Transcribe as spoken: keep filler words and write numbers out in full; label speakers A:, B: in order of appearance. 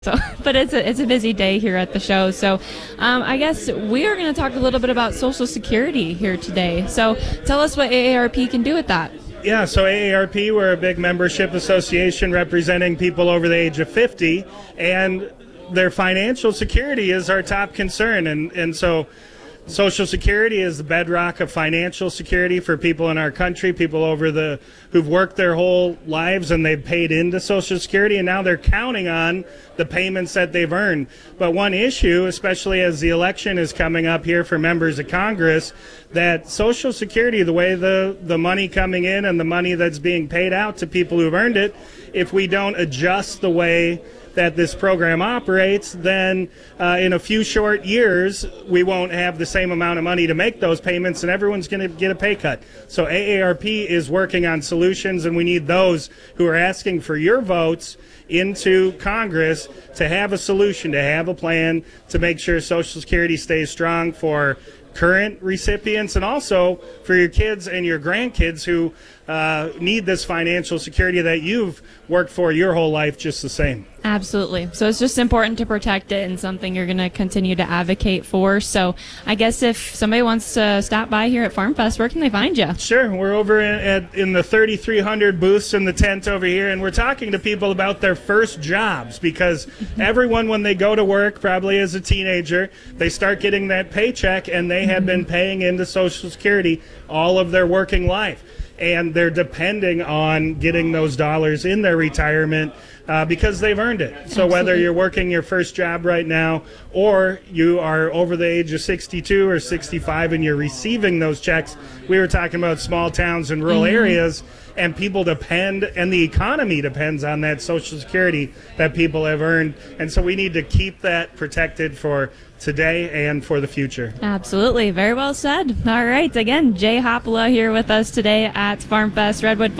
A: So, but it's a it's a busy day here at the show. So, um, I guess we are going to talk a little bit about Social Security here today. So, tell us what A A R P can do with that.
B: Yeah, so A A R P, we're a big membership association representing people over the age of fifty, and their financial security is our top concern. And, and so Social Security is the bedrock of financial security for people in our country, people over the who've worked their whole lives and they've paid into Social Security, and now they're counting on the payments that they've earned. But one issue, especially as the election is coming up here for members of Congress, that Social Security, the way the, the money coming in and the money that's being paid out to people who've earned it, if we don't adjust the way that this program operates, then uh, in a few short years, we won't have the same amount of money to make those payments, and everyone's going to get a pay cut. So A A R P is working on solutions, and we need those who are asking for your votes into Congress to have a solution, to have a plan to make sure Social Security stays strong for current recipients and also for your kids and your grandkids who uh, need this financial security that you've worked for your whole life just the same.
A: Absolutely. So it's just important to protect it and something you're going to continue to advocate for. So I guess if somebody wants to stop by here at Farm Fest, where can they find you?
B: Sure. We're over in, at, in the thirty-three hundred booths in the tent over here, and we're talking to people about their first jobs, because everyone, when they go to work, probably as a teenager, they start getting that paycheck, and they have been paying into Social Security all of their working life. And they're depending on getting those dollars in their retirement uh, because they've earned it. So
A: Absolutely.
B: Whether you're working your first job right now or you are over the age of sixty-two or sixty-five and you're receiving those checks, we were talking about small towns and rural mm-hmm. areas, and people depend, and the economy depends on that Social Security that people have earned. And so we need to keep that protected for today and for the future.
A: Absolutely. Very well said. All right. Again, Jay Hoppola here with us today at Farm Fest Redwood.